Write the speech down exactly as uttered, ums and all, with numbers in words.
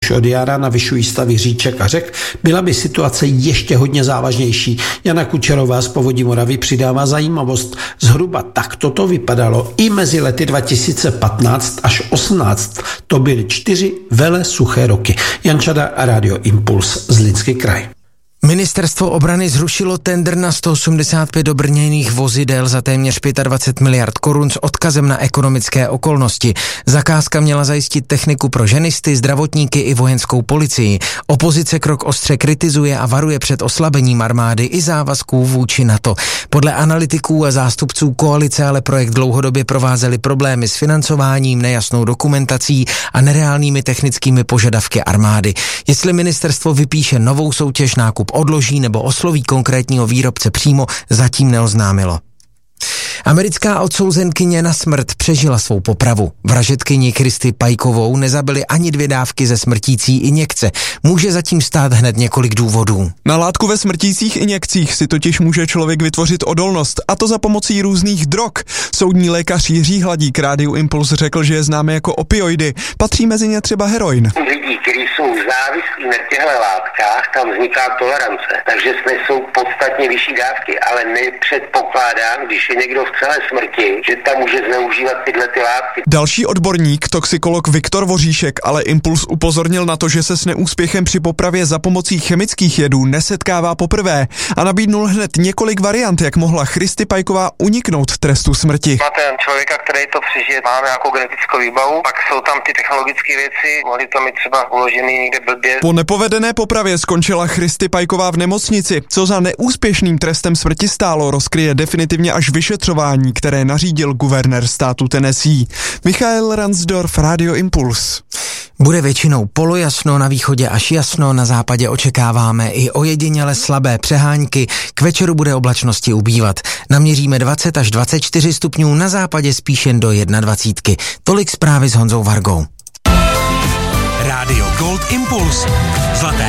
už od jara navyšují stavy říček a řek, byla by situace ještě hodně závažnější. Jana Kučerová z Povodí Moravy přidává zajímavost. Zhruba tak toto vypadalo i mezi lety dva tisíce patnáct až osmnáct. To byly čtyři vele suché roky. Jan Čada a Radio Impuls, Zlínský kraj. Ministerstvo obrany zrušilo tendr na sto osmdesát pět obrněných vozidel za téměř dvacet pět miliard korun s odkazem na ekonomické okolnosti. Zakázka měla zajistit techniku pro ženisty, zdravotníky i vojenskou policii. Opozice krok ostře kritizuje a varuje před oslabením armády i závazků vůči NATO. Podle analytiků a zástupců koalice ale projekt dlouhodobě provázely problémy s financováním, nejasnou dokumentací a nereálnými technickými požadavky armády. Jestli ministerstvo vypíše novou soutěž, nákup odloží nebo osloví konkrétního výrobce přímo, zatím neoznámilo. Americká odsouzenkyně na smrt přežila svou popravu. Vražedkyni Kristy Pajkovou nezabily ani dvě dávky ze smrtící injekce. Může zatím stát hned několik důvodů. Na látku ve smrtících injekcích si totiž může člověk vytvořit odolnost, a to za pomocí různých drog. Soudní lékař Jiří Hladík Rádiu Impuls řekl, že je známe jako opioidy. Patří mezi ně třeba heroin. Lidí, kteří jsou závislí na těchto látkách, tam vzniká tolerance, takže jsou podstatně vyšší dávky, ale nepředpokládám, když je někdo v celé smrti, že tam může zneužívat tyhle ty látky. Další odborník, toxikolog Viktor Voříšek, ale Impuls upozornil na to, že se s neúspěchem při popravě za pomocí chemických jedů nesetkává poprvé a nabídnul hned několik variant, jak mohla Kristy Pajková uniknout trestu smrti. Máte člověka, který to přežije, máme nějakou genetickou výbavu, pak jsou tam ty technologické věci, mohli to mít třeba uložený někde blbě. Po nepovedené popravě skončila Kristy Pajková v nemocnici. Co za neúspěšným trestem smrti stálo, rozkryje definitivně až vyšetřování, které nařídil guvernér státu Tennessee. Michael Ransdorf, Radio Impuls. Bude většinou polojasno, na východě až jasno, na západě očekáváme i ojediněle slabé přehánky, k večeru bude oblačnosti ubývat. Naměříme dvacet až dvacet čtyři stupňů, na západě spíš jen do dvacet jedna. Tolik zprávy s Honzou Vargou. Radio Gold Impuls. Zlaté